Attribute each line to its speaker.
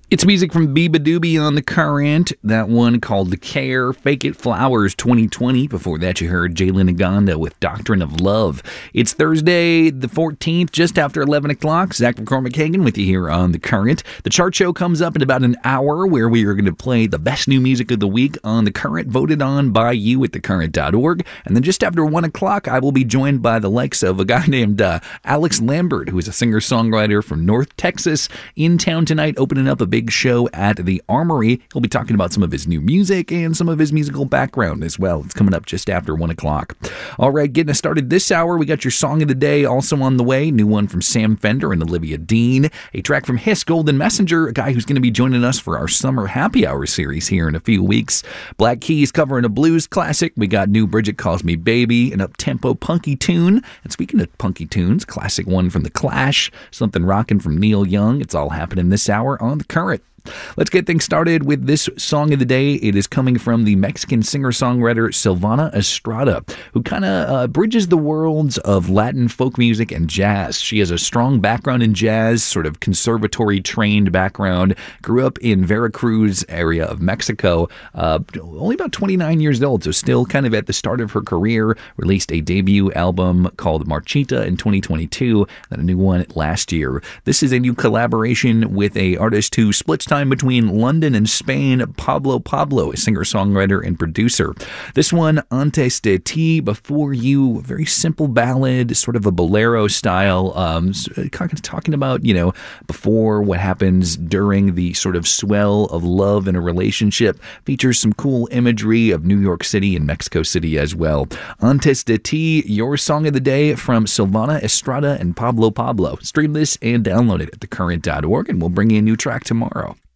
Speaker 1: It's music from Biba Doobie on The Current. That one called The Care, Fake It Flowers 2020. Before that, you heard Jalen Aganda with Doctrine of Love. It's Thursday, the 14th, just after 11 o'clock. Zach McCormick Hagan with you here on The Current. The chart show comes up in about an hour where we are going to play the best new music of the week on The Current, voted on by you at thecurrent.org. And then just after 1 o'clock, I will be joined by the likes of a guy named Alex Lambert, who is a singer-songwriter from North Texas, in town tonight, opening up a big show at the Armory. He'll be talking about some of his new music and some of his musical background as well. It's coming up just after 1 o'clock. All right, getting us started this hour, we got your song of the day also on the way. New one from Sam Fender and Olivia Dean. A track from Hiss, Golden Messenger, a guy who's going to be joining us for our Summer Happy Hour series here in a few weeks. Black Keys covering a blues classic. We got new Bridget Calls Me Baby, an up-tempo punky tune. And speaking of punky tunes, classic one from The Clash, something rocking from Neil Young. It's all happening this hour on The Current. Let's get things started with this song of the day. It is coming from the Mexican singer-songwriter Silvana Estrada, who kind of bridges the worlds of Latin folk music and jazz. She has a strong background in jazz, sort of conservatory-trained background, grew up in Veracruz area of Mexico, only about 29 years old, so still kind of at the start of her career, released a debut album called Marchita in 2022, then a new one last year. This is a new collaboration with an artist who splits time between London and Spain, Pablo Pablo, a singer-songwriter and producer. This one, Antes de Ti, Before You, a very simple ballad, sort of a bolero style, talking about, before what happens during the sort of swell of love in a relationship. Features some cool imagery of New York City and Mexico City as well. Antes de Ti, your song of the day from Silvana Estrada and Pablo Pablo. Stream this and download it at thecurrent.org, and we'll bring you a new track tomorrow.